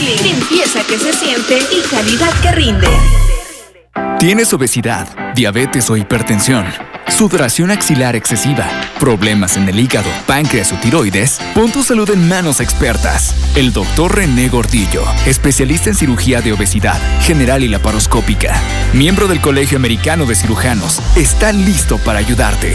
Feeling. Limpieza que se siente y calidad que rinde. ¿Tienes obesidad, diabetes o hipertensión? ¿Sudoración axilar excesiva? ¿Problemas en el hígado, páncreas o tiroides? Pon tu salud en manos expertas. El Dr. René Gordillo, especialista en cirugía de obesidad, general y laparoscópica, miembro del Colegio Americano de Cirujanos, está listo para ayudarte.